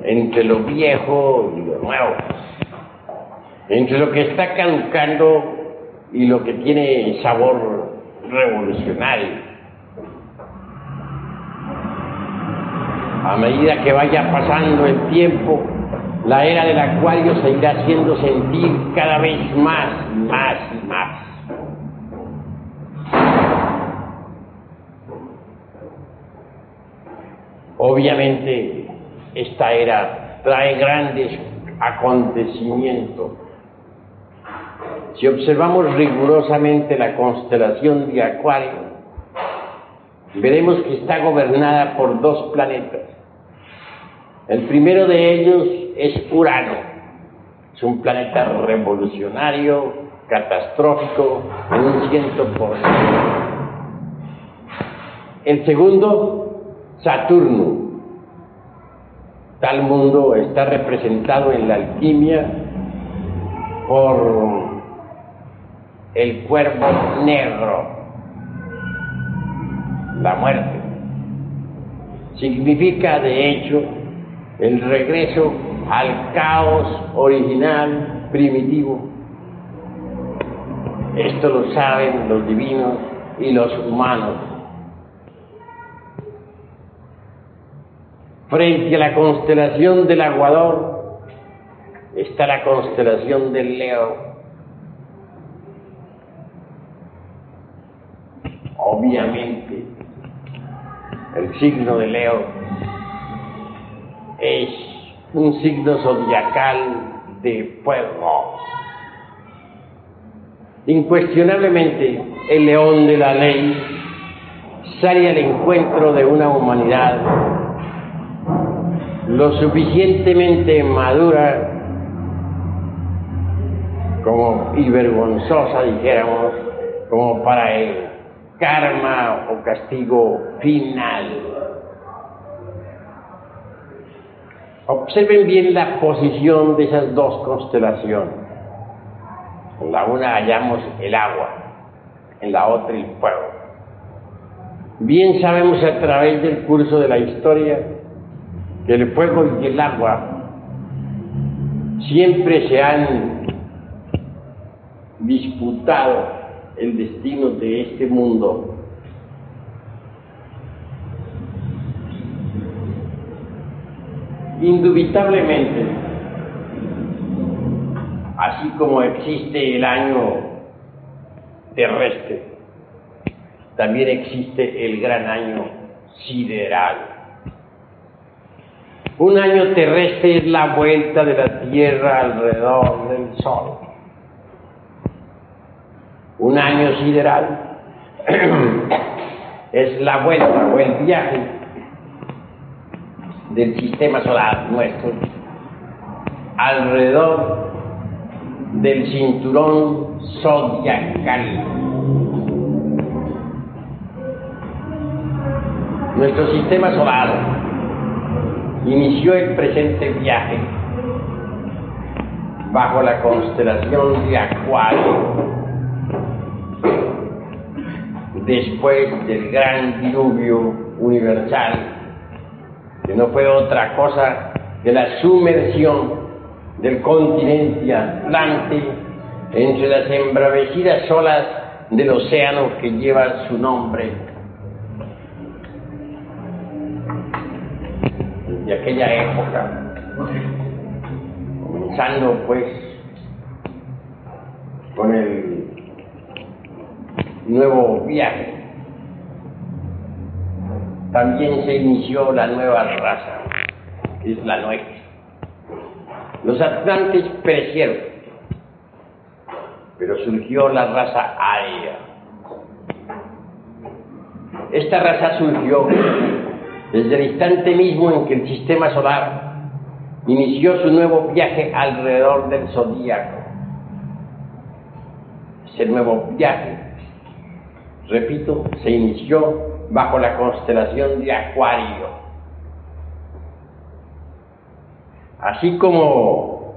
entre lo viejo y lo nuevo, entre lo que está caducando y lo que tiene sabor revolucionario. A medida que vaya pasando el tiempo, la era del Acuario se irá haciendo sentir cada vez más y más y más. Obviamente, esta era trae grandes acontecimientos. Si observamos rigurosamente la constelación de Acuario, veremos que está gobernada por dos planetas. El primero de ellos es Urano. Es un planeta revolucionario, catastrófico, en un 100%. El segundo, Saturno. Tal mundo está representado en la alquimia por el cuervo negro, la muerte. Significa, de hecho, el regreso al caos original, primitivo. Esto lo saben los divinos y los humanos. Frente a la constelación del Aguador está la constelación del Leo. Obviamente, el signo de Leo es un signo zodiacal de fuego. Incuestionablemente, el león de la ley sale al encuentro de una humanidad lo suficientemente madura como y vergonzosa, dijéramos, como para el karma o castigo final. Observen bien la posición de esas dos constelaciones. En la una hallamos el agua, en la otra el fuego. Bien sabemos a través del curso de la historia que el fuego y el agua siempre se han disputado el destino de este mundo. Indubitablemente, así como existe el año terrestre, también existe el gran año sideral. Un año terrestre es la vuelta de la Tierra alrededor del Sol. Un año sideral es la vuelta o el viaje del sistema solar nuestro alrededor del cinturón zodiacal. Nuestro sistema solar inició el presente viaje bajo la constelación de Acuario, después del gran diluvio universal, que no fue otra cosa que la sumersión del continente Atlante entre las embravecidas olas del océano que lleva su nombre. De aquella época, comenzando pues con el nuevo viaje, también se inició la nueva raza, que es la nuestra. Los atlantes perecieron, pero surgió la raza aria. Esta raza surgió desde el instante mismo en que el sistema solar inició su nuevo viaje alrededor del zodíaco. Ese nuevo viaje, repito, se inició bajo la constelación de Acuario. Así como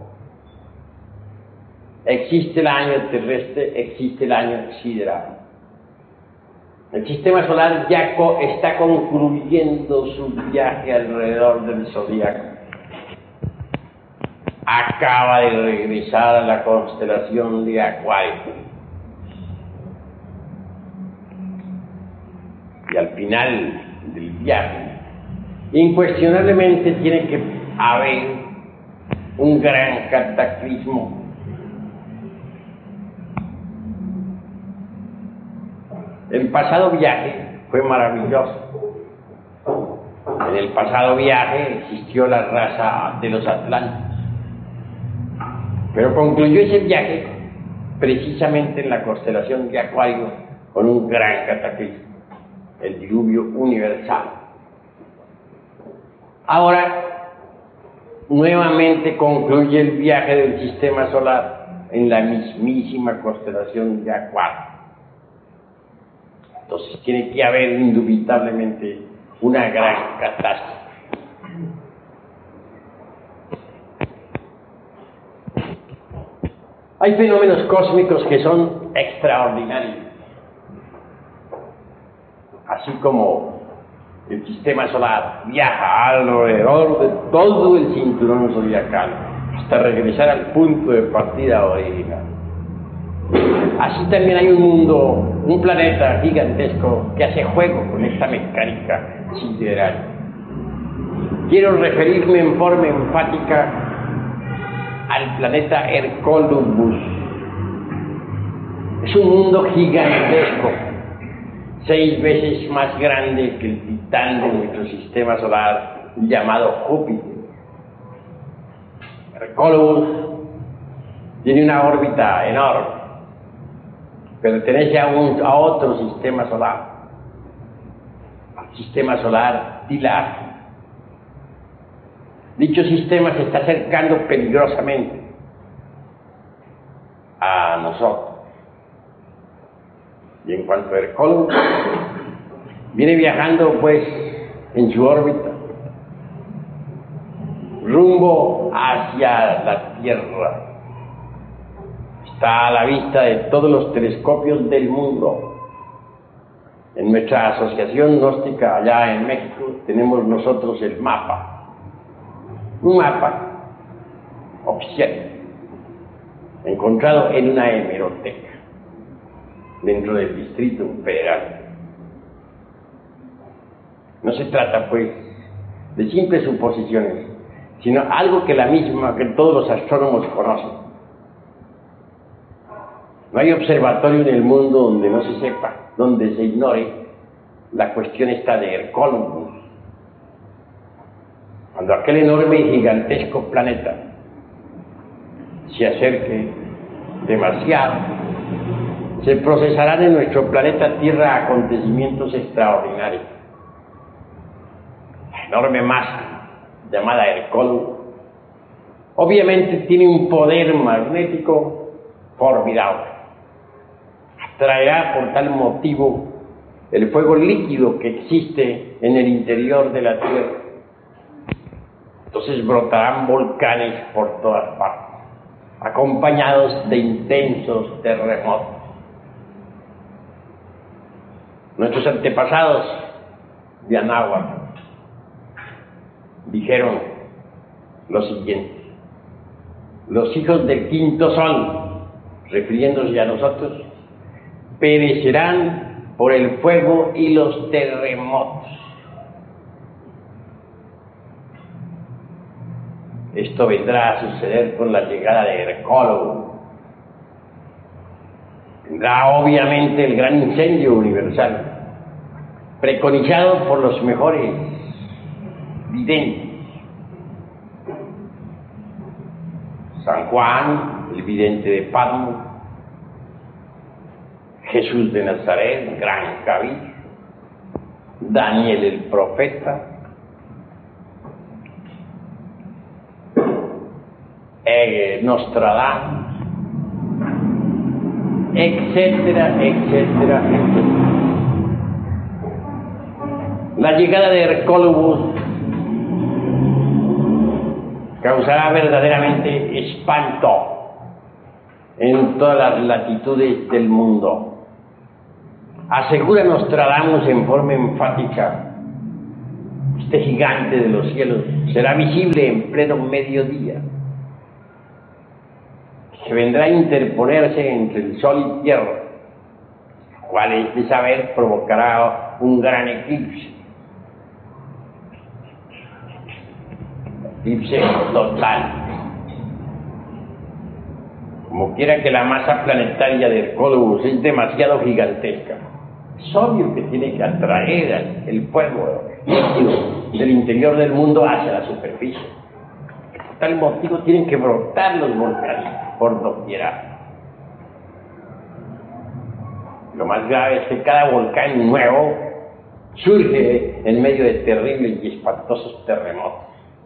existe el año terrestre, existe el año sideral. El sistema solar ya está concluyendo su viaje alrededor del zodíaco. acaba de regresar a la constelación de Acuario. Y al final del viaje, incuestionablemente tiene que haber un gran cataclismo. El pasado viaje fue maravilloso. En el pasado viaje existió la raza de los Atlantes. Pero concluyó ese viaje precisamente en la constelación de Acuario con un gran cataclismo, el diluvio universal. Ahora, nuevamente concluye el viaje del sistema solar en la mismísima constelación de Acuario. Entonces tiene que haber indubitablemente una gran catástrofe. Hay fenómenos cósmicos que son extraordinarios. Así como el sistema solar viaja alrededor de todo el cinturón zodiacal hasta regresar al punto de partida original. Así también hay un mundo, un planeta gigantesco que hace juego con esta mecánica sideral. Quiero referirme en forma enfática al planeta Hercólubus. Es un mundo gigantesco, 6 veces más grande que el titán de nuestro sistema solar llamado Júpiter. Hercólubus tiene una órbita enorme, pertenece a otro sistema solar, al sistema solar Tilar. Dicho sistema se está acercando peligrosamente a nosotros. Y en cuanto a Hercólubus, viene viajando pues en su órbita rumbo hacia la Tierra. Está a la vista de todos los telescopios del mundo. En nuestra asociación gnóstica allá en México tenemos nosotros el mapa. Un mapa oficial, encontrado en una hemeroteca, dentro del Distrito Federal. No se trata, pues, de simples suposiciones, sino algo que que todos los astrónomos conocen. No hay observatorio en el mundo donde no se sepa, donde se ignore la cuestión esta de Hercólubus. Cuando aquel enorme y gigantesco planeta se acerque demasiado, se procesarán en nuestro planeta Tierra acontecimientos extraordinarios. La enorme masa llamada Hercólubus obviamente tiene un poder magnético formidable. Atraerá por tal motivo el fuego líquido que existe en el interior de la Tierra. Entonces brotarán volcanes por todas partes, acompañados de intensos terremotos. Nuestros antepasados de Anáhuac dijeron lo siguiente: los hijos del quinto sol, refiriéndose a nosotros, perecerán por el fuego y los terremotos. Esto vendrá a suceder con la llegada de Hercólubus. Vendrá obviamente el gran incendio universal, preconizado por los mejores videntes. San Juan, el vidente de Patmos, Jesús de Nazaret, gran cabeza, Daniel el profeta, Nostradamus, etcétera, etcétera, etcétera. La llegada de Hercólubus causará verdaderamente espanto en todas las latitudes del mundo. Asegura Nostradamus en forma enfática: este gigante de los cielos será visible en pleno mediodía, que vendrá a interponerse entre el sol y tierra, cual es de saber provocará un gran eclipse total. Como quiera que la masa planetaria de Hercólogos es demasiado gigantesca, es obvio que tiene que atraer el fuego líquido del interior del mundo hacia la superficie. Por tal motivo tienen que brotar los volcanes por doquiera. Lo más grave es que cada volcán nuevo surge en medio de terribles y espantosos terremotos.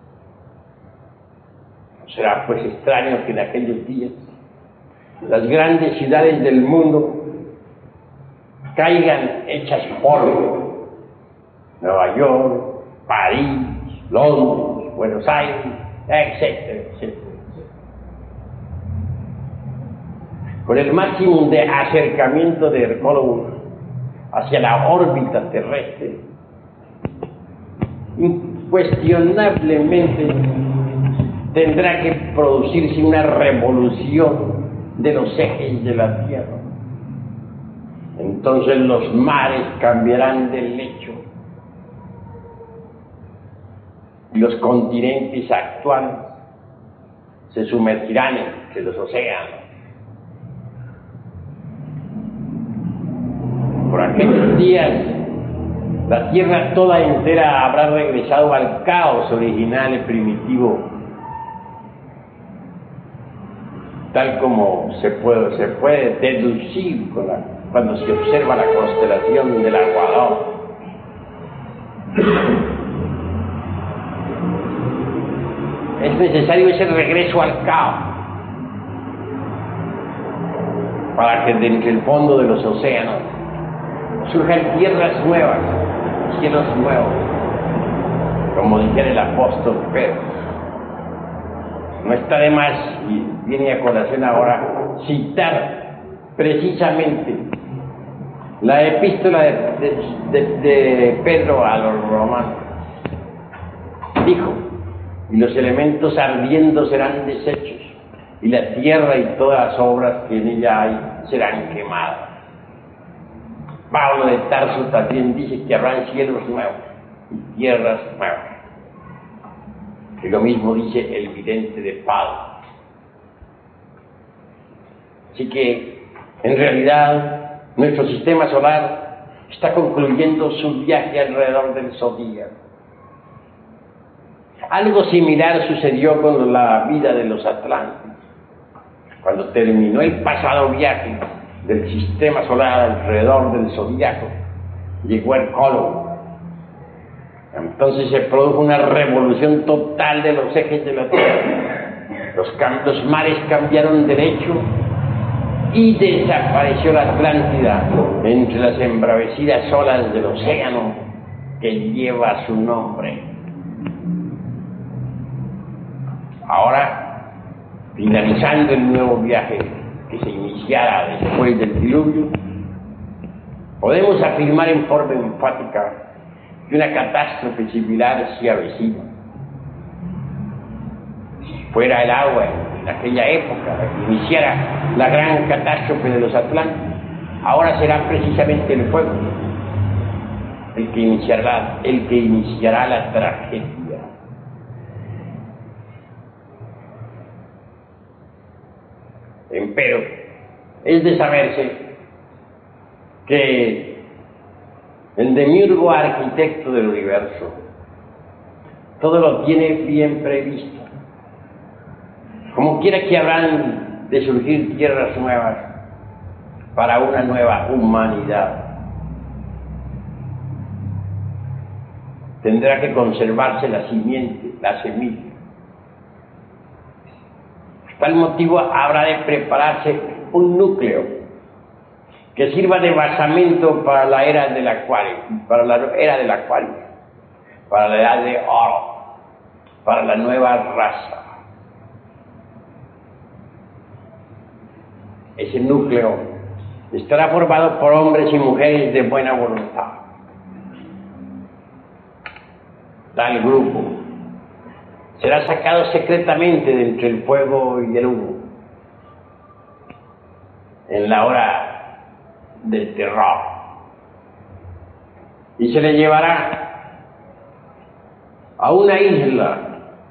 No será pues extraño que en aquellos días las grandes ciudades del mundo caigan hechas polvo. Nueva York, París, Londres, Buenos Aires, etcétera, etcétera. Con el máximo de acercamiento de Hercólogos hacia la órbita terrestre, incuestionablemente tendrá que producirse una revolución de los ejes de la Tierra. Entonces los mares cambiarán de lecho y los continentes actuales se sumergirán entre los océanos. Por aquellos días, la Tierra toda entera habrá regresado al caos original y primitivo, tal como se puede deducir cuando se observa la constelación del Aguador. Es necesario ese regreso al caos para que desde el fondo de los océanos surjan tierras nuevas, cielos nuevos, como dijera el apóstol Pedro. No está de más, y viene a colación ahora, citar precisamente la epístola de Pedro a los romanos. Dijo: y los elementos ardiendo serán deshechos, y la tierra y todas las obras que en ella hay serán quemadas. Pablo de Tarso también dice que habrán cielos nuevos y tierras nuevas. Y lo mismo dice el vidente de Pablo. Así que, en realidad, nuestro sistema solar está concluyendo su viaje alrededor del zodíaco. Algo similar sucedió con la vida de los atlantes. Cuando terminó el pasado viaje del sistema solar alrededor del zodíaco, llegó Hercólogo. Entonces se produjo una revolución total de los ejes de la Tierra. Los mares cambiaron derecho y desapareció la Atlántida entre las embravecidas olas del océano que lleva su nombre. Ahora, finalizando el nuevo viaje que se iniciara después del diluvio, podemos afirmar en forma enfática que una catástrofe similar se avecina. Si fuera el agua en aquella época que iniciara la gran catástrofe de los Atlantes, ahora será precisamente el fuego el que iniciará la tragedia. Empero, es de saberse que el demiurgo arquitecto del universo todo lo tiene bien previsto. Como quiera que habrán de surgir tierras nuevas para una nueva humanidad, tendrá que conservarse la simiente, la semilla. Por tal motivo habrá de prepararse un núcleo que sirva de basamento para la era del acuario, para la edad de oro, para la nueva raza. Ese núcleo estará formado por hombres y mujeres de buena voluntad. Tal grupo será sacado secretamente de entre el fuego y el humo en la hora del terror. Y se le llevará a una isla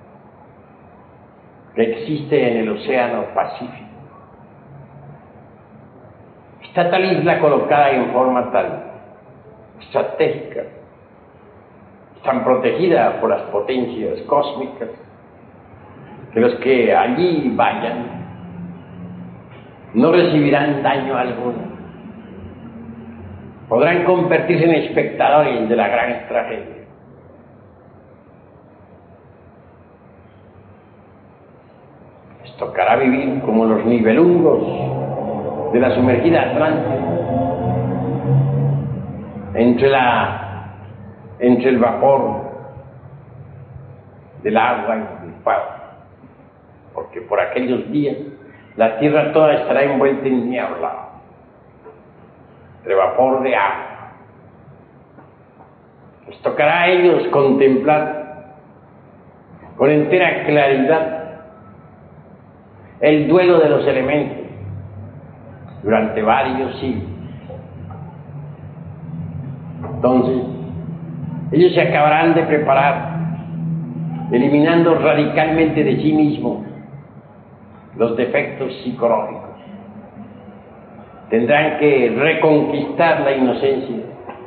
que existe en el Océano Pacífico. Está tal isla colocada en forma tal estratégica, tan protegida por las potencias cósmicas, que los que allí vayan no recibirán daño alguno. Podrán convertirse en espectadores de la gran tragedia. Les tocará vivir como los nivelungos de la sumergida Atlántida, entre el vapor del agua y del fuego, porque por aquellos días la tierra toda estará envuelta en niebla, de vapor de agua. Les tocará a ellos contemplar con entera claridad el duelo de los elementos durante varios siglos. Entonces, ellos se acabarán de preparar, eliminando radicalmente de sí mismos los defectos psicológicos. Tendrán que reconquistar la inocencia,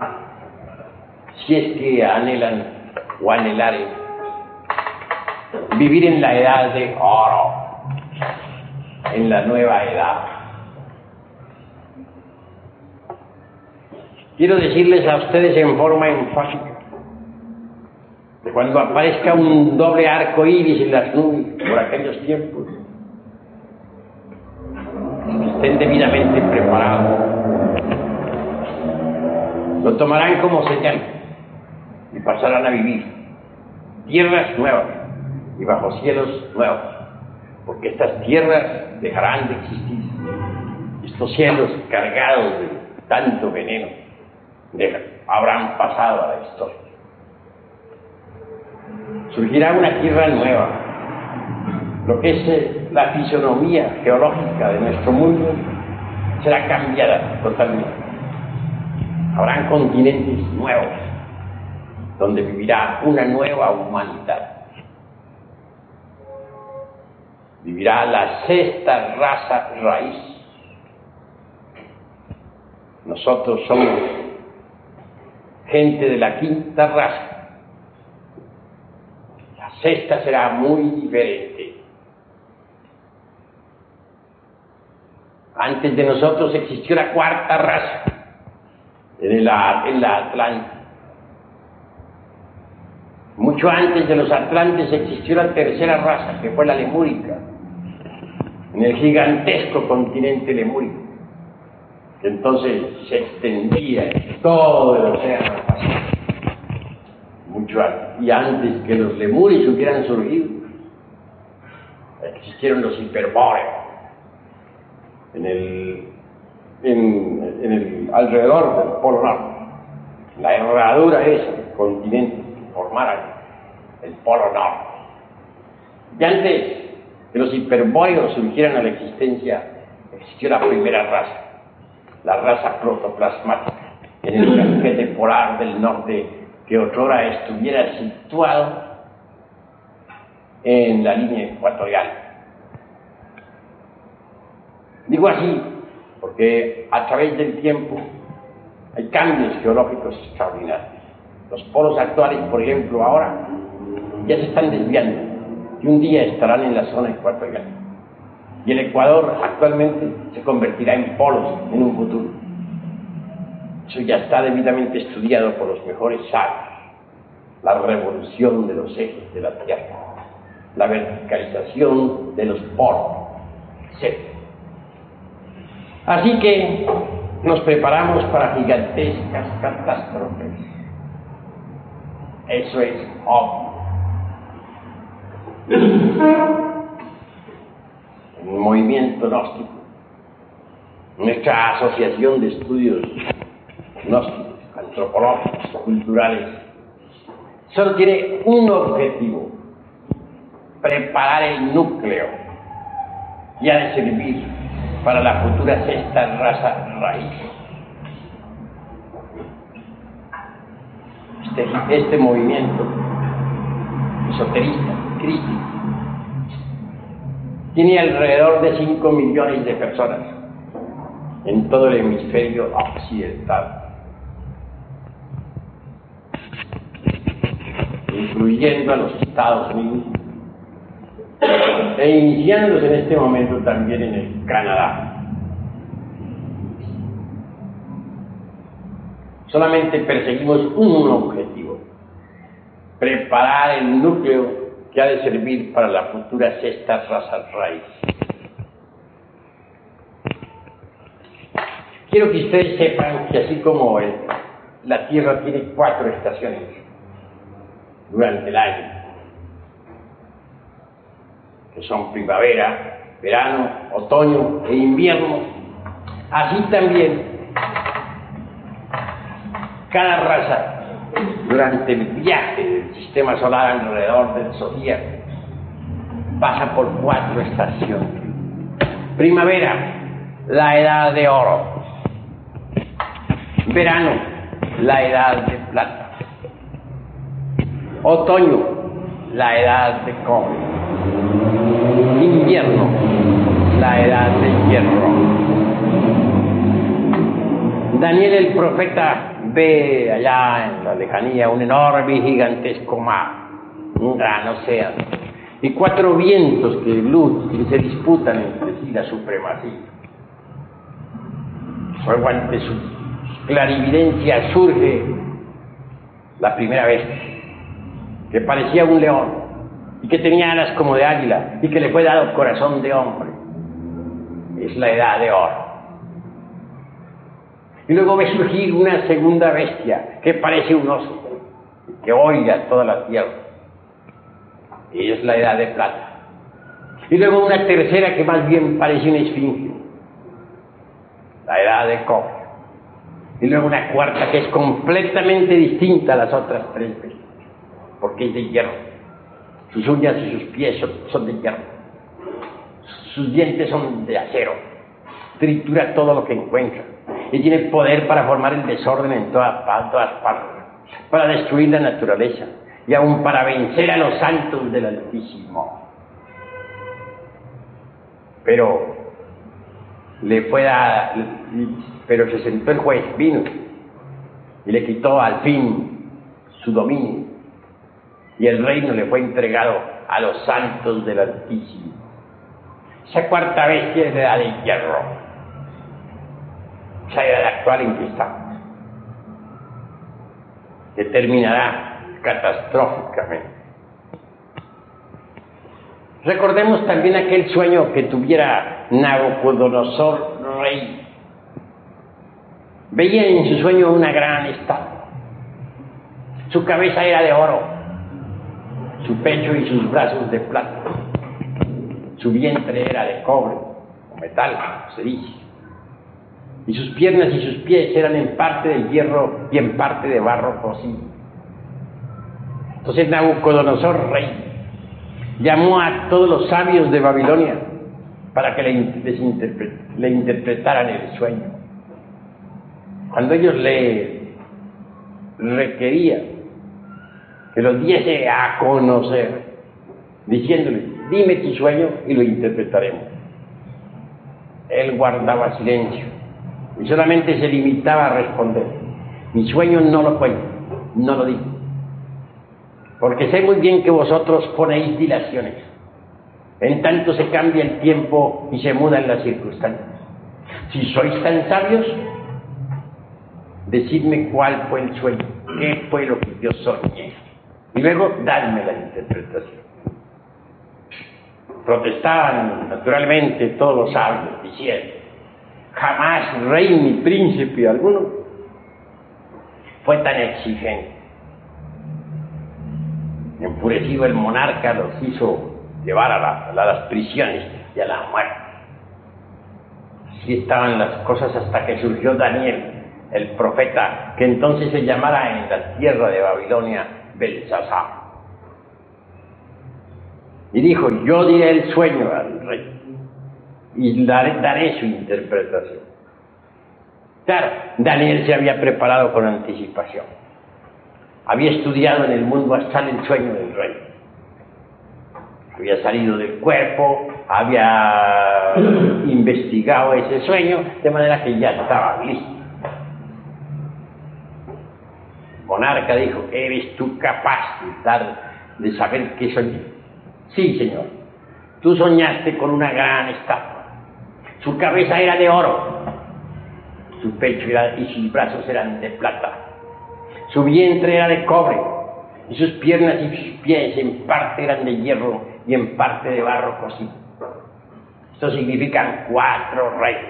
si es que anhelan o anhelaren vivir en la edad de oro, en la nueva edad. Quiero decirles a ustedes en forma enfática que cuando aparezca un doble arco iris en las nubes por aquellos tiempos, estén debidamente preparados. Lo tomarán como señal y pasarán a vivir tierras nuevas y bajo cielos nuevos, porque estas tierras dejarán de existir. Estos cielos cargados de tanto veneno habrán pasado a la historia. Surgirá una tierra nueva. Lo que es la fisonomía geológica de nuestro mundo será cambiada totalmente. Habrán continentes nuevos donde vivirá una nueva humanidad. Vivirá la sexta raza raíz. Nosotros somos gente de la quinta raza. La sexta será muy diferente. Antes de nosotros existió la cuarta raza en la Atlántida. Mucho antes de los atlantes existió la tercera raza, que fue la lemúrica, en el gigantesco continente lemúrico, que entonces se extendía en todo el océano Pacífico. Mucho antes. Y antes que los lemures hubieran surgido, existieron los hiperbóreos alrededor del Polo Norte, la herradura esa del continente que formaran el Polo Norte. Y antes que los hiperbóreos surgieran a la existencia, existió la primera raza, la raza protoplasmática, en el casquete polar del norte, que otrora estuviera situado en la línea ecuatorial. Digo así porque a través del tiempo hay cambios geológicos extraordinarios. Los polos actuales, por ejemplo, ahora ya se están desviando y un día estarán en la zona ecuatorial. Y el Ecuador actualmente se convertirá en polos en un futuro. Eso ya está debidamente estudiado por los mejores sabios. La revolución de los ejes de la Tierra, la verticalización de los polos, etc. Así que nos preparamos para gigantescas catástrofes. Eso es obvio. El movimiento gnóstico, nuestra asociación de estudios gnósticos, antropológicos, culturales, solo tiene un objetivo: preparar el núcleo y ha de servir para la futura sexta raza raíz. Este movimiento esoterista, crítico, tiene alrededor de 5 millones de personas en todo el hemisferio occidental, incluyendo a los Estados Unidos e iniciándose en este momento también en el Canadá. Solamente perseguimos un objetivo: preparar el núcleo que ha de servir para la futura sexta raza raíz. Quiero que ustedes sepan que así como la Tierra tiene 4 estaciones durante el año, que son primavera, verano, otoño e invierno, así también cada raza durante el viaje del sistema solar alrededor del zodíaco pasa por 4 estaciones. Primavera, la edad de oro. Verano, la edad de plata. Otoño, la edad de cobre. Invierno, la edad de hierro. Daniel el profeta ve allá en la lejanía un enorme y gigantesco mar, un gran océano, y 4 vientos que se disputan entre sí la supremacía. Luego, ante su clarividencia, surge la primera bestia, que parecía un león y que tenía alas como de águila y que le fue dado corazón de hombre. Es la edad de oro. Y luego ve surgir una segunda bestia que parece un oso, que oiga toda la tierra. Y es la edad de plata. Y luego una tercera que más bien parece una esfinge, la edad de cobre. Y luego una cuarta que es completamente distinta a las otras 3 bestias, porque es de hierro. Sus uñas y sus pies son de hierro. Sus dientes son de acero. Tritura todo lo que encuentra. Y tiene poder para formar el desorden en todas partes, para destruir la naturaleza y aún para vencer a los santos del Altísimo. Pero se sentó el juez, vino y le quitó al fin su dominio, y el reino le fue entregado a los santos del Altísimo. Esa cuarta bestia es la edad de hierro. Esa edad actual en que estamos, que terminará catastróficamente. Recordemos también aquel sueño que tuviera Nabucodonosor, rey. Veía en su sueño una gran estatua. Su cabeza era de oro, su pecho y sus brazos de plata, su vientre era de cobre o metal, se dice. Y sus piernas y sus pies eran en parte de hierro y en parte de barro cocido. Entonces Nabucodonosor, rey, llamó a todos los sabios de Babilonia para que le interpretaran el sueño. Cuando ellos le requerían que los diese a conocer, diciéndole: dime tu sueño y lo interpretaremos, él guardaba silencio y solamente se limitaba a responder: mi sueño no lo cuento, no lo digo, porque sé muy bien que vosotros ponéis dilaciones, en tanto se cambia el tiempo y se mudan las circunstancias. Si sois tan sabios, decidme cuál fue el sueño, qué fue lo que yo soñé, y luego dadme la interpretación. Protestaban naturalmente todos los sabios, diciendo: jamás rey ni príncipe alguno fue tan exigente. Enfurecido, el monarca los hizo llevar a las prisiones y a la muerte. Así estaban las cosas hasta que surgió Daniel, el profeta, que entonces se llamara en la tierra de Babilonia Belsasar. Y dijo: yo diré el sueño al rey. y daré su interpretación. Claro, Daniel se había preparado con anticipación. Había estudiado en el mundo astral el sueño del rey. Había salido del cuerpo, había investigado ese sueño, de manera que ya estaba listo. El monarca dijo: ¿eres tú capaz de saber qué soñé? Sí, señor. Tú soñaste con una gran estatua. Su cabeza era de oro, su pecho y sus brazos eran de plata, su vientre era de cobre, y sus piernas y sus pies en parte eran de hierro y en parte de barro cocido. Esto significa 4 reyes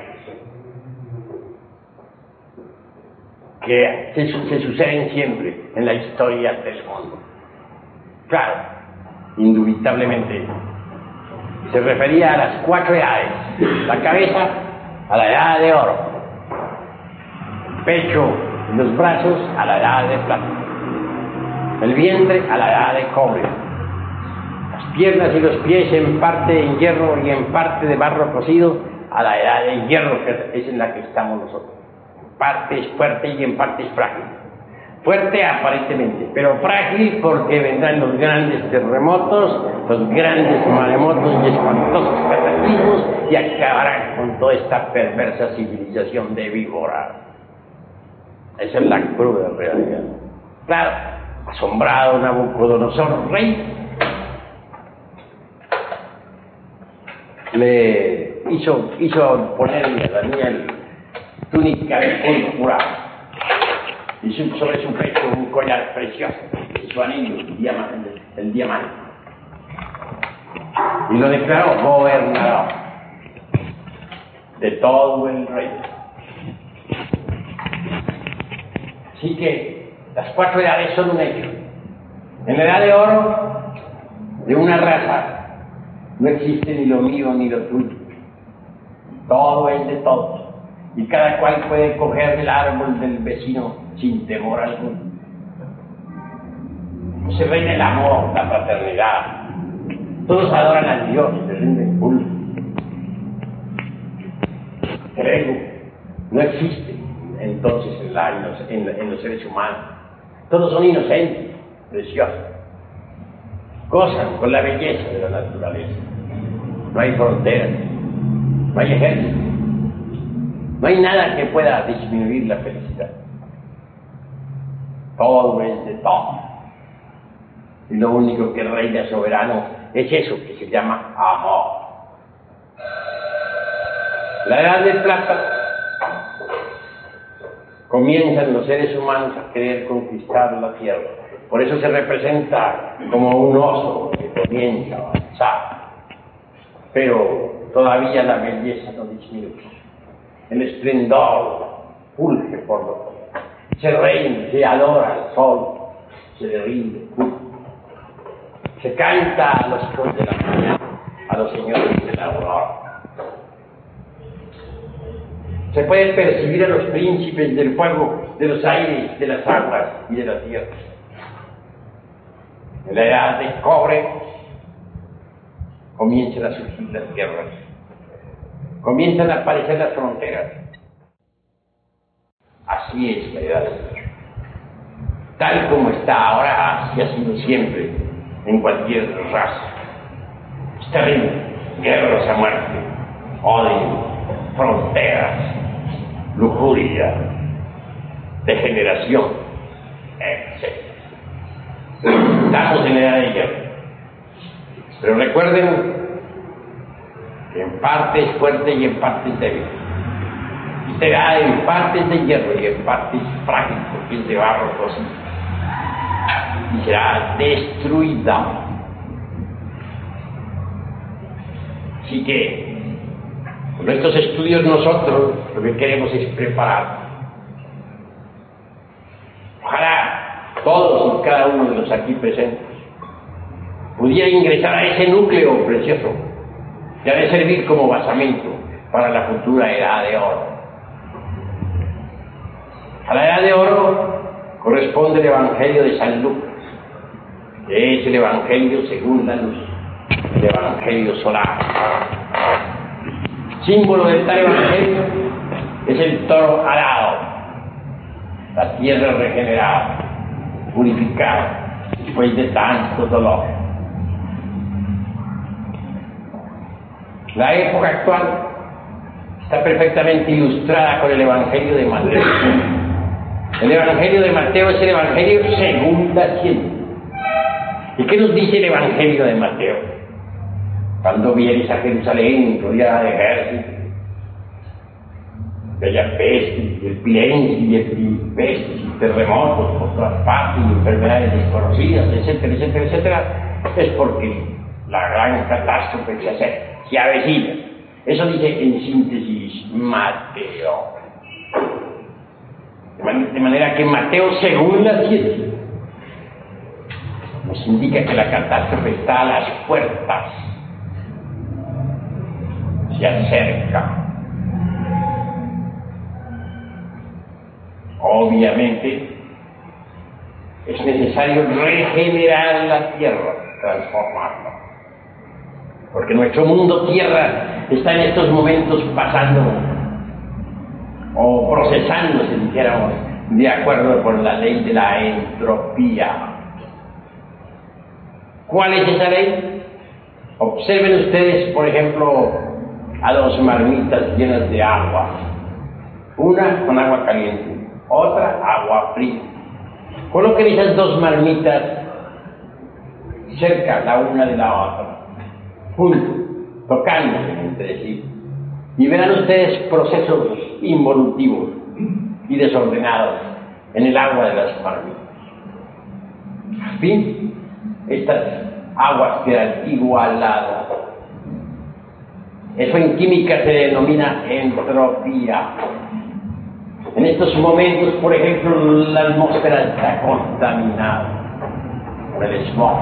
que se suceden siempre en la historia del mundo. Claro, indubitablemente se refería a las 4 edades: la cabeza a la edad de oro, el pecho y los brazos a la edad de plata, el vientre a la edad de cobre, las piernas y los pies en parte en hierro y en parte de barro cocido a la edad de hierro, que es en la que estamos nosotros. En parte es fuerte y en parte es frágil. Fuerte aparentemente, pero frágil porque vendrán los grandes terremotos, los grandes maremotos y espantosos cataclismos y acabarán con toda esta perversa civilización de víbora. Esa es la cruda realidad. Claro, asombrado Nabucodonosor, rey, le hizo ponerle a Daniel túnica de púrpura y sobre su pecho un collar precioso y su anillo, el diamante, y lo declaró gobernador de todo el reino. Así que las 4 edades son un hecho. En la edad de oro de una raza no existe ni lo mío ni lo tuyo, todo es de todos, y cada cual puede coger del árbol del vecino sin temor alguno. Se reina el amor, la fraternidad. Todos adoran a Dios, le rinden culto. El ego no existe entonces en los seres humanos. Todos son inocentes, preciosos. Gozan con la belleza de la naturaleza. No hay fronteras, no hay ejército, no hay nada que pueda disminuir la felicidad. Todo es de todo. Y lo único que reina soberano es eso que se llama amor. La edad de plata comienzan los seres humanos a querer conquistar la tierra. Por eso se representa como un oso que comienza a avanzar. Pero todavía la belleza no disminuye. El esplendor fulge por doquier. Se reina, se adora al sol, se le rinde culto. Se canta a los hijos de la mañana, a los señores de la aurora. Se puede percibir a los príncipes del fuego, de los aires, de las aguas y de la tierra. En la edad de cobre comienzan a surgir las guerras, comienzan a aparecer las fronteras. Así es la edad de hierro. Tal como está ahora, así ha sido siempre en cualquier raza. Es terrible, guerras a muerte, odio, fronteras, lujuria, degeneración, etc. Estamos en la edad de hierro. Pero recuerden que en parte es fuerte y en parte es débil. Y será en parte de hierro y en parte es frágil porque es de barro cocido. Y será destruida. Así que con estos estudios nosotros lo que queremos es preparar. Ojalá todos y cada uno de los aquí presentes pudiera ingresar a ese núcleo precioso que ha de servir como basamento para la futura edad de oro. A la edad de oro corresponde el Evangelio de San Lucas, que es el Evangelio según la luz, el Evangelio solar. símbolo del tal evangelio, es el toro alado, la tierra regenerada, purificada, después de tanto dolor. La época actual está perfectamente ilustrada con el Evangelio de Mateo. El Evangelio de Mateo es el Evangelio según la ciencia. ¿Y qué nos dice el Evangelio de Mateo? Cuando vienes a Jerusalén rodeada de ejércitos, de haya pestes, y epilepsia, y pestes, y terremotos por todas partes, y enfermedades desconocidas, etcétera, etcétera, etcétera, es porque la gran catástrofe se avecina. Eso dice en síntesis Mateo. De manera que Mateo, según la ciencia, nos indica que la catástrofe está a las puertas, se acerca. Obviamente, es necesario regenerar la tierra, transformarla. Porque nuestro mundo tierra está en estos momentos pasando o procesándose, dijéramos, de acuerdo con la ley de la entropía. ¿Cuál es esa ley? Observen ustedes, por ejemplo, a dos marmitas llenas de agua. Una con agua caliente, otra agua fría. Coloquen esas dos marmitas cerca la una de la otra, juntos, tocándose entre sí. Y verán ustedes procesos involutivos y desordenados en el agua de las marmitas. Al fin, estas aguas quedan igualadas. Eso en química se denomina entropía. En estos momentos, por ejemplo, la atmósfera está contaminada por el smog.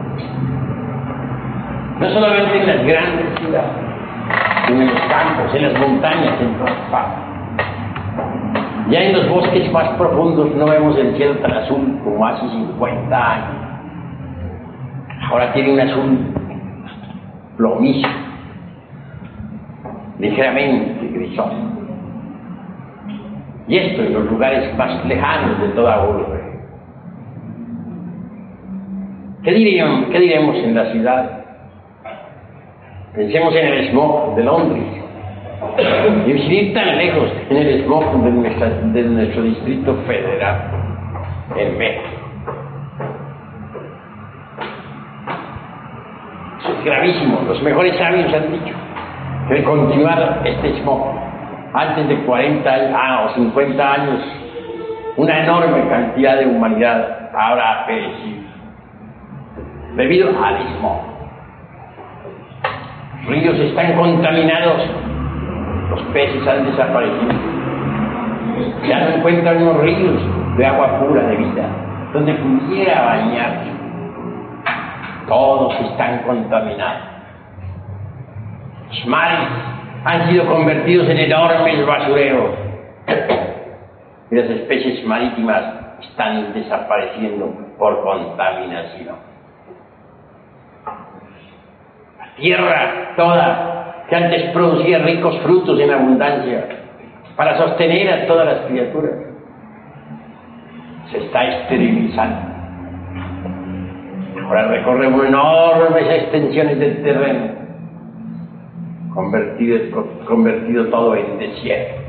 No solamente en las grandes ciudades, sino en los campos, en las montañas, en todas partes. Ya en los bosques más profundos no vemos el cielo tan azul como hace 50 años. Ahora tiene un azul plomizo, ligeramente grisoso. Y esto en los lugares más lejanos de toda Urbe. ¿Qué diremos en la ciudad? Pensemos en el smog de Londres. Y sin ir tan lejos, en el smog de nuestro Distrito Federal, en México. Eso es gravísimo. Los mejores sabios han dicho que de continuar este smog, antes de 40 o 50 años, una enorme cantidad de humanidad habrá perecido debido al smog. Los ríos están contaminados, los peces han desaparecido. Ya no encuentran unos ríos de agua pura, de vida, donde pudiera bañarse. Todos están contaminados. Los mares han sido convertidos en enormes basureros. Y las especies marítimas están desapareciendo por contaminación. La tierra toda, que antes producía ricos frutos en abundancia para sostener a todas las criaturas, se está esterilizando. Ahora recorremos enormes extensiones del terreno, convertido todo en desierto.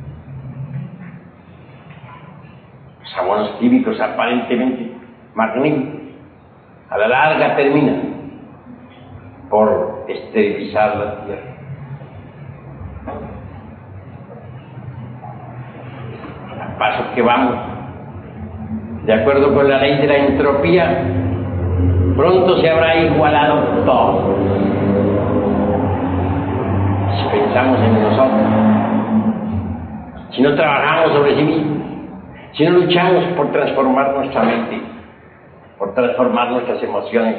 Los abonos químicos aparentemente magníficos, a la larga terminan por esterilizar la tierra. Al paso que vamos, de acuerdo con la ley de la entropía, pronto se habrá igualado todo. Si pensamos en nosotros, si no trabajamos sobre sí mismos, si no luchamos por transformar nuestra mente, por transformar nuestras emociones,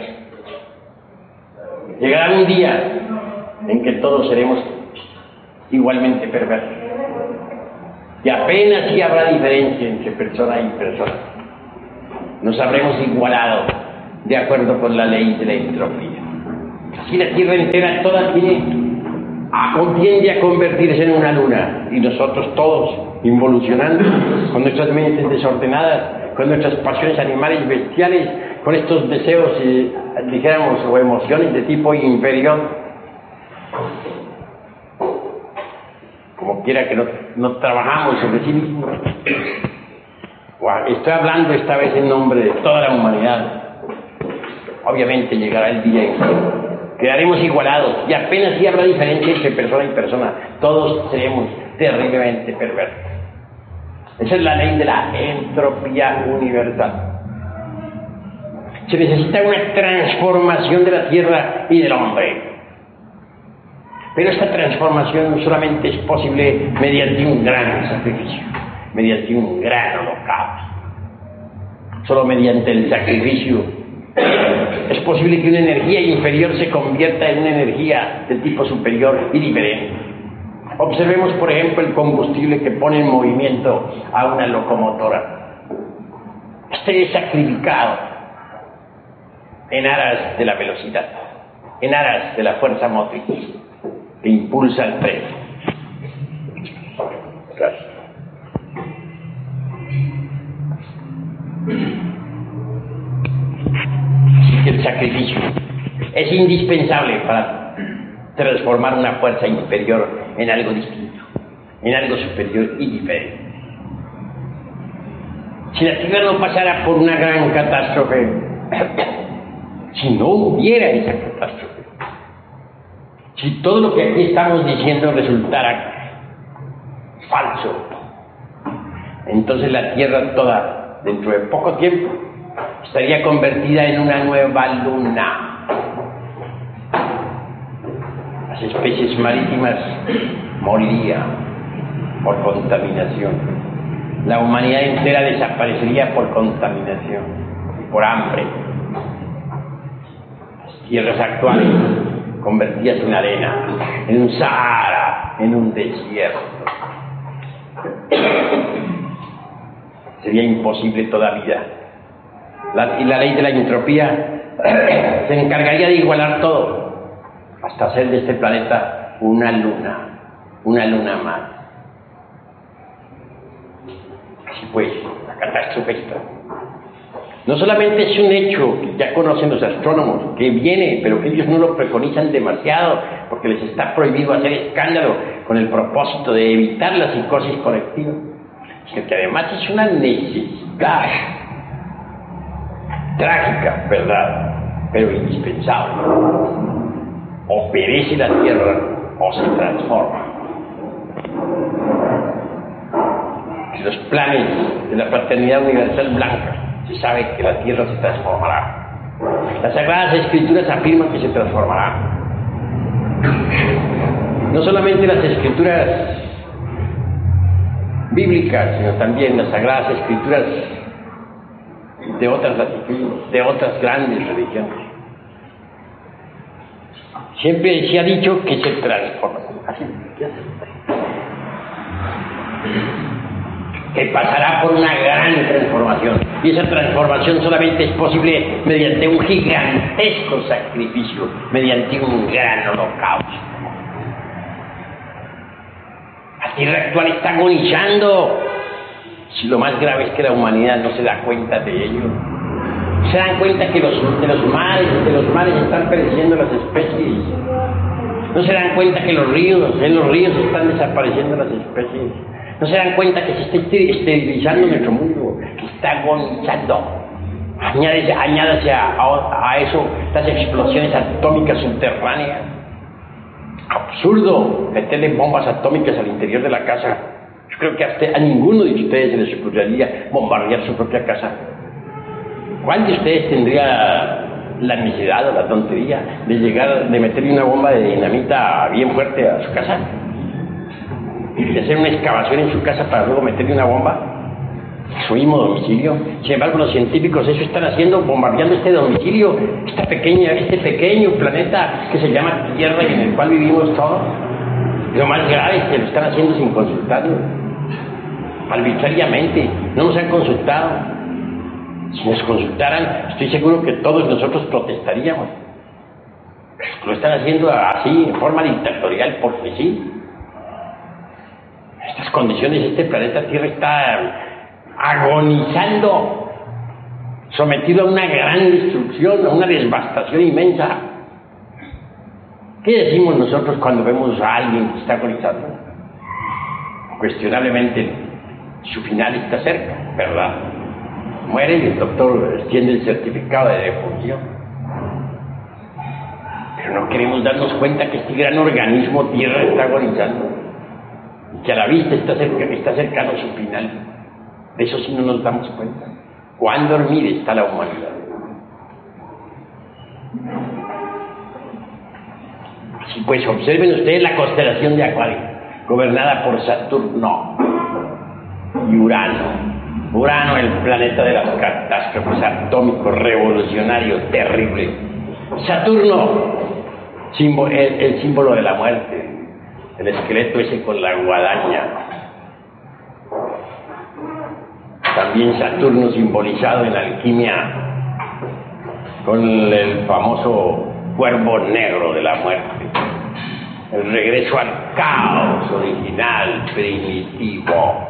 llegará un día en que todos seremos igualmente perversos. Y apenas sí habrá diferencia entre persona y persona. Nos habremos igualado de acuerdo con la ley de la entropía. Así la tierra entera toda tiene tiende a convertirse en una luna, y nosotros todos, involucionando, con nuestras mentes desordenadas, con nuestras pasiones animales y bestiales, con estos deseos, dijéramos, o emociones de tipo inferior, como quiera que no trabajamos sobre sí mismos. Estoy hablando esta vez en nombre de toda la humanidad. Obviamente llegará el día en que quedaremos igualados, y apenas si habrá diferencia entre persona y persona, todos seremos terriblemente perversos. Esa es la ley de la entropía universal. Se necesita una transformación de la tierra y del hombre. Pero esta transformación solamente es posible mediante un gran sacrificio, mediante un gran holocausto. Solo mediante el sacrificio es posible que una energía inferior se convierta en una energía de tipo superior y diferente. Observemos, por ejemplo, el combustible que pone en movimiento a una locomotora. Este es sacrificado en aras de la velocidad, en aras de la fuerza motriz que impulsa el tren. Gracias. Así que el sacrificio es indispensable para transformar una fuerza inferior en algo distinto, en algo superior y diferente. Si la Tierra no pasara por una gran catástrofe, si no hubiera esa catástrofe, si todo lo que aquí estamos diciendo resultara falso, entonces la Tierra toda, dentro de poco tiempo, estaría convertida en una nueva luna. Las especies marítimas morirían por contaminación. La humanidad entera desaparecería por contaminación, por hambre. Las tierras actuales convertidas en arena, en un Sahara, en un desierto. Sería imposible toda vida. Y la ley de la entropía se encargaría de igualar todo, hasta hacer de este planeta una luna más. Así pues, la catástrofe está. No solamente es un hecho que ya conocen los astrónomos, que viene, pero que ellos no lo preconizan demasiado, porque les está prohibido hacer escándalo con el propósito de evitar la psicosis colectiva, sino que además es una necesidad trágica, ¿verdad?, pero indispensable. O perece la Tierra o se transforma. En los planes de la fraternidad universal blanca se sabe que la Tierra se transformará. Las Sagradas Escrituras afirman que se transformará. No solamente las Escrituras bíblicas, sino también las Sagradas Escrituras de otras latitudes, de otras grandes religiones. Siempre se ha dicho que se transforma. Así, que pasará por una gran transformación, y esa transformación solamente es posible mediante un gigantesco sacrificio, mediante un gran holocausto. La Tierra actual está agonizando. Si lo más grave es que la humanidad no se da cuenta de ello, se dan cuenta que de los mares están pereciendo las especies, no se dan cuenta que en los ríos están desapareciendo las especies. No se dan cuenta que se está esterilizando nuestro mundo, que está agonizando. Añádase a eso las explosiones atómicas subterráneas. Absurdo meterle bombas atómicas al interior de la casa. Yo creo que a ninguno de ustedes se les ocurriría bombardear su propia casa. ¿Cuál de ustedes tendría la necesidad o la tontería de meterle una bomba de dinamita bien fuerte a su casa? De hacer una excavación en su casa para luego meterle una bomba a su mismo domicilio. Sin embargo, los científicos eso están haciendo, bombardeando este domicilio, este pequeño planeta que se llama Tierra y en el cual vivimos todos. Lo más grave es que lo están haciendo sin consultarnos, arbitrariamente. No nos han consultado. Si nos consultaran, estoy seguro que todos nosotros protestaríamos. Lo están haciendo así, en forma dictatorial, porque sí. Estas condiciones, este planeta Tierra está agonizando, sometido a una gran destrucción, a una devastación inmensa. ¿Qué decimos nosotros cuando vemos a alguien que está agonizando? Cuestionablemente su final está cerca, ¿verdad? Muere y el doctor extiende el certificado de defunción. Pero no queremos darnos cuenta que este gran organismo Tierra está agonizando y que a la vista está cercano a su final. De eso sí no nos damos cuenta. ¿Cuán dormida está la humanidad? Así pues, observen ustedes la constelación de Acuario, gobernada por Saturno y Urano. Urano, el planeta de las catástrofes, atómico, revolucionario, terrible. Saturno, el símbolo de la muerte, el esqueleto ese con la guadaña. También Saturno simbolizado en alquimia con el famoso cuervo negro de la muerte. El regreso al caos original, primitivo.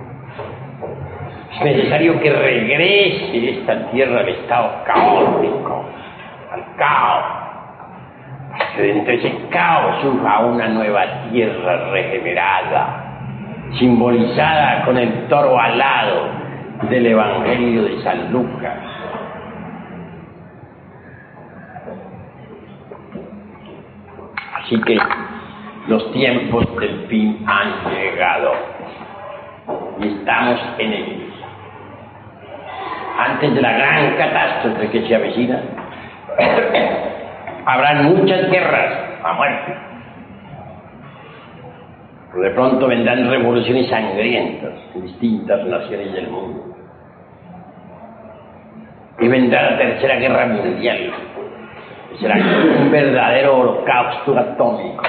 Es necesario que regrese esta tierra al estado caótico, al caos, para que dentro de ese caos surja una nueva tierra regenerada, simbolizada con el toro alado del Evangelio de San Lucas. Así que los tiempos del fin han llegado y estamos en ellos. Antes de la gran catástrofe que se avecina, habrán muchas guerras a muerte. De pronto vendrán revoluciones sangrientas en distintas naciones del mundo. Y vendrá la Tercera Guerra Mundial. Será un verdadero holocausto atómico.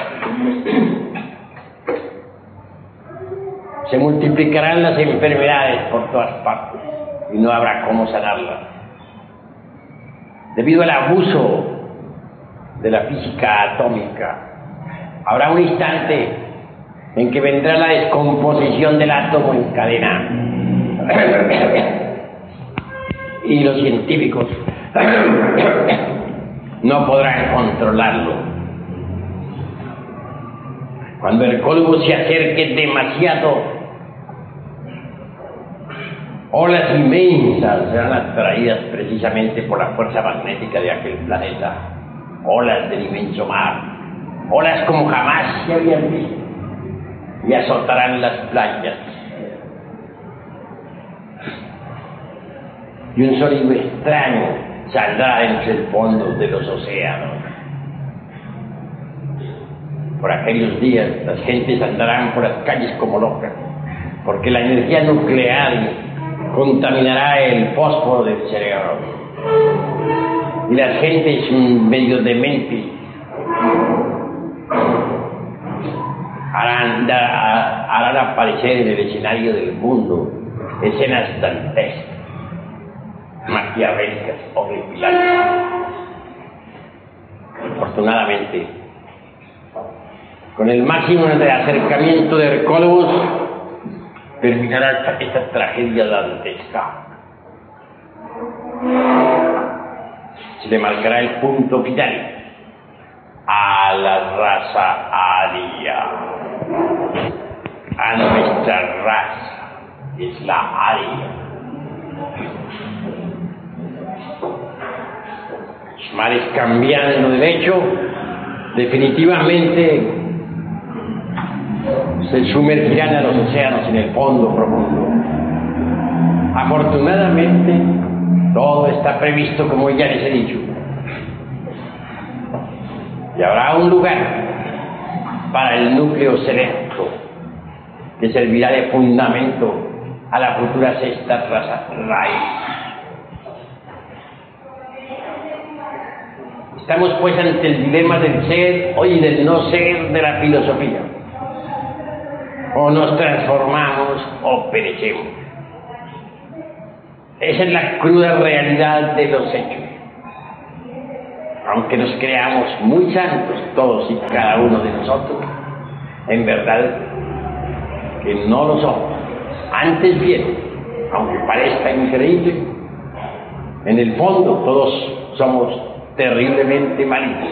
Se multiplicarán las enfermedades por todas partes y no habrá cómo sanarlas. Debido al abuso de la física atómica, habrá un instante en que vendrá la descomposición del átomo en cadena. Y los científicos no podrán controlarlo. Cuando el Cólubus se acerque demasiado, olas inmensas serán atraídas precisamente por la fuerza magnética de aquel planeta. Olas del inmenso mar, olas como jamás se habían visto, y azotarán las playas. Y un sonido extraño saldrá entre el fondo de los océanos. Por aquellos días las gentes andarán por las calles como locas, porque la energía nuclear contaminará el fósforo del cerebro. Y las gentes medio dementes harán aparecer en el escenario del mundo escenas dantescas, maquiavélicas, horripilantes. Afortunadamente, con el máximo de acercamiento de Hercólogos, terminará esta tragedia dantesca. Se le marcará el punto final a la raza aria, a nuestra raza, es la aria. Los mares cambiando de lecho, definitivamente se sumergirán a los océanos en el fondo profundo. Afortunadamente, todo está previsto como ya les he dicho. Y habrá un lugar para el núcleo selecto que servirá de fundamento a la futura sexta raza raíz. Estamos pues ante el dilema del ser y del no ser de la filosofía. O nos transformamos o perecemos. Esa es la cruda realidad de los hechos. aunque nos creamos muy santos todos y cada uno de nosotros, en verdad que no lo somos. Antes bien, aunque parezca increíble, en el fondo todos somos terriblemente malignos.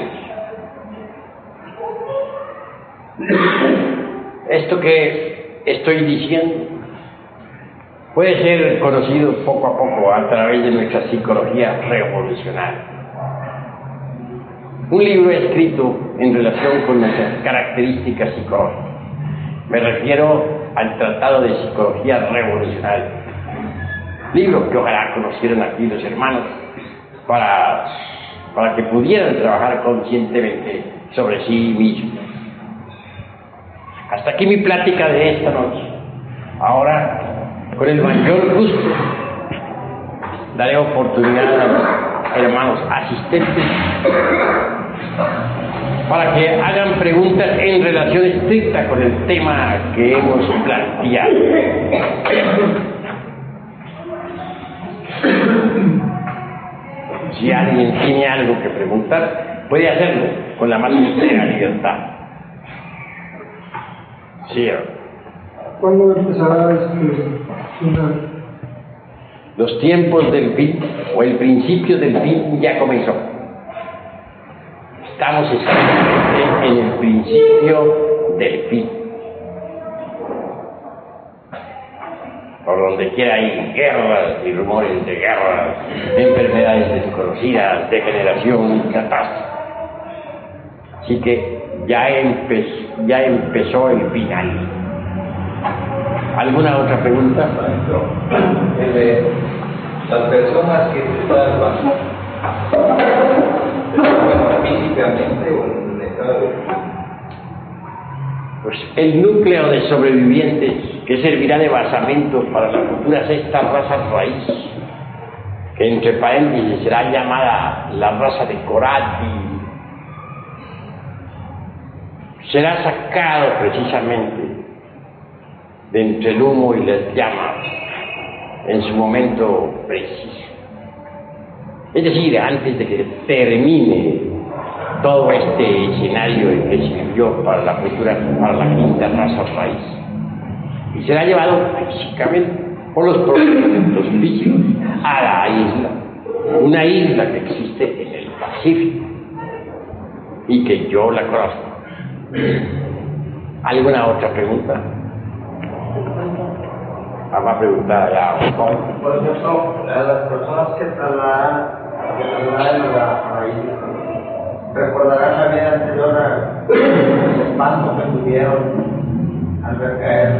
Esto que estoy diciendo puede ser conocido poco a poco a través de nuestra psicología revolucionaria. Un libro escrito en relación con nuestras características psicológicas. Me refiero al Tratado de Psicología Revolucionaria. Libro que ojalá conocieran aquí los hermanos para que pudieran trabajar conscientemente sobre sí mismos. Hasta aquí mi plática de esta noche. Ahora, con el mayor gusto, daré oportunidad a los hermanos asistentes para que hagan preguntas en relación estricta con el tema que hemos planteado. Si alguien tiene algo que preguntar, puede hacerlo con la más entera libertad. Sí. ¿Cuándo empezará Los tiempos del fin, o el principio del fin, ya comenzó. Estamos exactamente en el principio del fin. Por donde quiera hay guerras y rumores de guerras, enfermedades desconocidas, degeneración y catástrofe. Así que ya empezó el final. ¿Alguna otra pregunta? Las personas que salvan, físicamente o en estado de... Pues el núcleo de sobrevivientes que servirá de basamento para las futuras sexta razas raíz, que entre paréntesis será llamada la raza de Corati, será sacado precisamente de entre el humo y las llamas en su momento preciso. Es decir, antes de que termine todo este escenario en que se vivió para la quinta raza raíz, y será llevado físicamente por los propios físicos a la isla, una isla que existe en el Pacífico y que yo la conozco. ¿Alguna otra pregunta? Vamos a preguntar ya. Por ejemplo, las personas que trasladan a la isla, ¿recordarán la vida anterior al espanto que tuvieron al ver caer?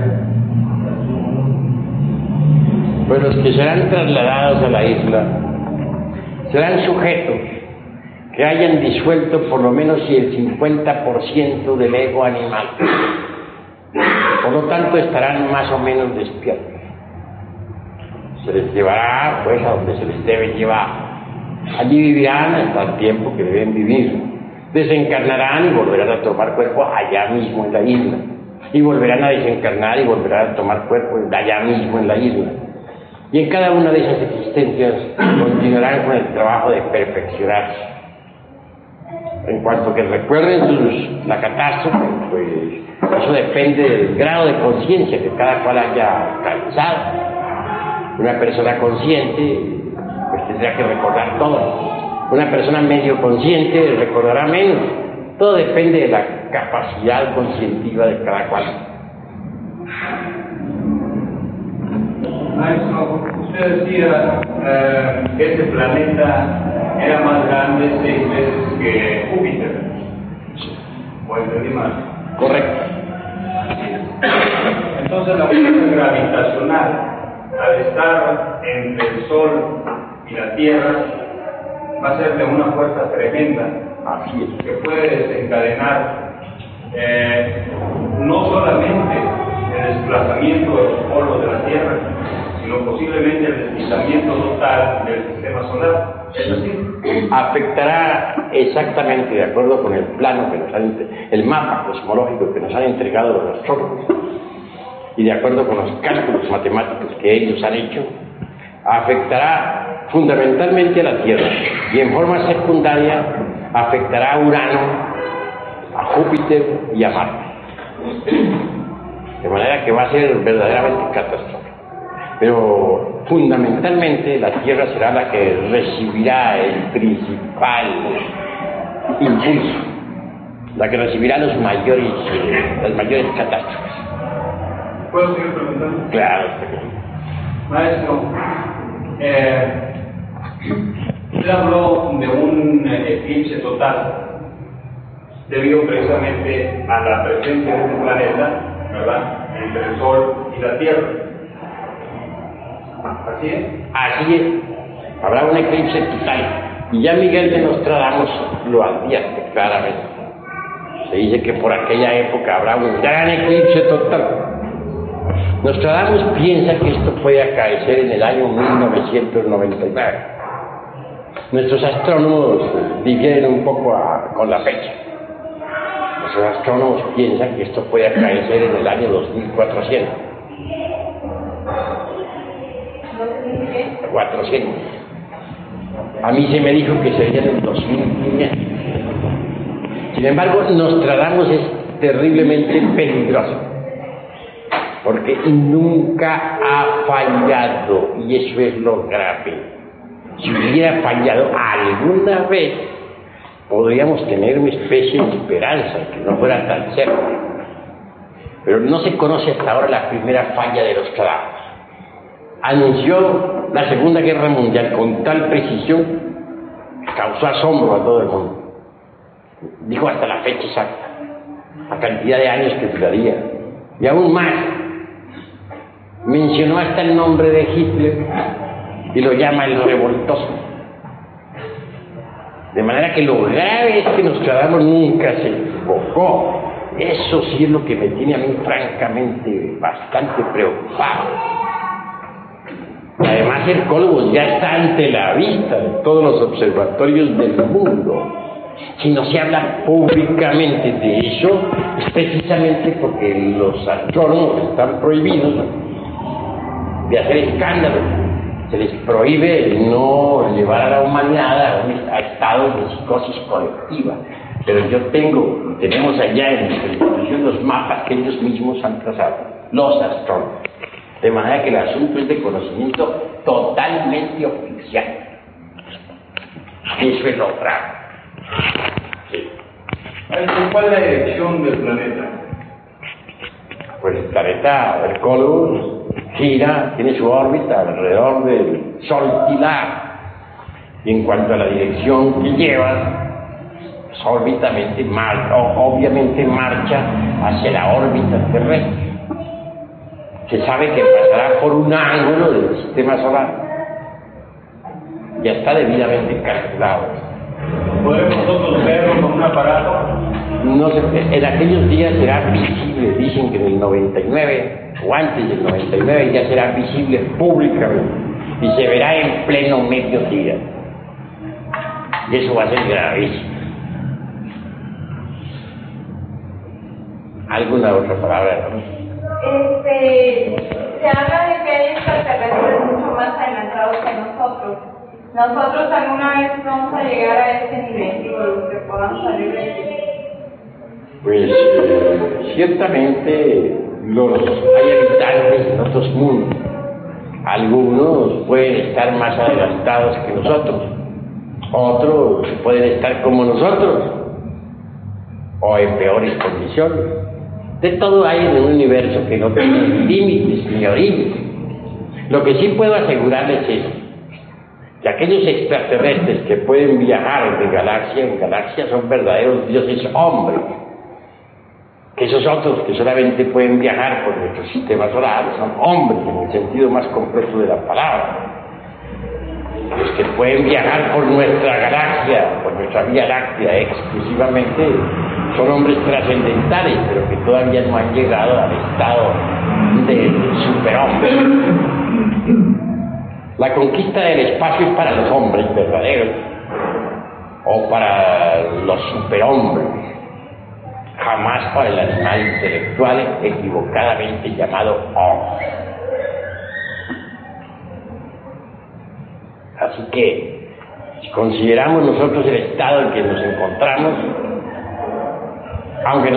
Pues los que serán trasladados a la isla serán sujetos que hayan disuelto por lo menos el 50% del ego animal. Por lo tanto, estarán más o menos despiertos. Se les llevará pues a donde se les debe llevar. Allí vivirán hasta el tiempo que deben vivir. Desencarnarán y volverán a tomar cuerpo allá mismo en la isla. Y volverán a desencarnar y volverán a tomar cuerpo allá mismo en la isla. Y en cada una de esas existencias continuarán con el trabajo de perfeccionarse. En cuanto que recuerden la catástrofe, pues eso depende del grado de conciencia que cada cual haya alcanzado. Una persona consciente pues tendrá que recordar todo. Una persona medio consciente recordará menos. Todo depende de la capacidad conscientiva de cada cual. Maestro, usted decía que este planeta era más grande 6 veces que Júpiter. ¿O entendí mal? Correcto. Entonces la fuerza gravitacional, al estar entre el Sol y la Tierra, va a ser de una fuerza tremenda. Así es. Que puede desencadenar no solamente el desplazamiento de los polos de la Tierra, sino posiblemente el deslizamiento total del sistema solar. ¿Es así? Afectará exactamente de acuerdo con el plano que nos han el mapa cosmológico que nos han entregado los astrólogos y de acuerdo con los cálculos matemáticos que ellos han hecho, afectará fundamentalmente a la Tierra y en forma secundaria afectará a Urano, a Júpiter y a Marte. De manera que va a ser verdaderamente catastrófico. Pero fundamentalmente la Tierra será la que recibirá el principal impulso, la que recibirá las mayores catástrofes. ¿Puedo seguir preguntando? Claro. Maestro, usted habló de un eclipse total debido precisamente a la presencia de este planeta, ¿verdad?, entre el Sol y la Tierra. ¿Así es? Así es. Habrá un eclipse total. Y ya Miguel de Nostradamus lo advierte claramente. Se dice que por aquella época habrá un gran eclipse total. Nostradamus piensa que esto puede acaecer en el año 1999. Nuestros astrónomos difieren un poco con la fecha. Nuestros astrónomos piensan que esto puede acaecer en el año 2400. 400. A mí se me dijo que sería en el 2500. Sin embargo, Nostradamus es terriblemente peligroso, porque nunca ha fallado, y eso es lo grave. Si hubiera fallado alguna vez, podríamos tener una especie de esperanza que no fuera tan cerca. Pero no se conoce hasta ahora la primera falla de Nostradamus. Anunció la Segunda Guerra Mundial con tal precisión que causó asombro a todo el mundo. Dijo hasta la fecha exacta, la cantidad de años que duraría. Y aún más, mencionó hasta el nombre de Hitler y lo llama el revoltoso. De manera que lo grave es que Nostradamus nunca se equivocó. Eso sí es lo que me tiene a mí francamente bastante preocupado. Además, el Cólogos ya está ante la vista de todos los observatorios del mundo. Si no se habla públicamente de eso, es precisamente porque los astrónomos están prohibidos de hacer escándalos. Se les prohíbe no llevar a la humanidad a estados de psicosis colectiva. Pero tenemos allá en nuestra institución los mapas que ellos mismos han trazado, los astrónomos. De manera que el asunto es de conocimiento totalmente oficial. Eso es lo grave. Sí. ¿Cuál es la dirección del planeta? Pues el planeta Hercólogos gira, tiene su órbita alrededor del Sol Pilar. Y en cuanto a la dirección que lleva, obviamente marcha hacia la órbita terrestre. Se sabe que pasará por un ángulo del sistema solar. Ya está debidamente calculado. ¿Podemos nosotros verlo con un aparato? No sé, en aquellos días será visible, dicen que en el 99 o antes del 99 ya será visible públicamente y se verá en pleno mediodía. Y eso va a ser gravísimo. ¿Alguna otra palabra? ¿No? Se habla de que hay extraterrestres mucho más adelantados que nosotros. Nosotros alguna vez vamos a llegar a ese nivel, digo, los que podamos salir de aquí. Pues ciertamente hay habitantes en otros mundos. Algunos pueden estar más adelantados que nosotros, otros pueden estar como nosotros o en peores condiciones. De todo hay en un universo que no tiene límites ni orígenes. Lo que sí puedo asegurarles es que aquellos extraterrestres que pueden viajar de galaxia en galaxia son verdaderos dioses hombres. Que esos otros que solamente pueden viajar por nuestro sistema solar son hombres en el sentido más completo de la palabra. Los que pueden viajar por nuestra galaxia, por nuestra Vía Láctea exclusivamente, son hombres trascendentales, pero que todavía no han llegado al estado de superhombre. La conquista del espacio es para los hombres verdaderos o para los superhombres, jamás para el animal intelectual equivocadamente llamado hombre. Así que, Si consideramos nosotros el estado en que nos encontramos, aunque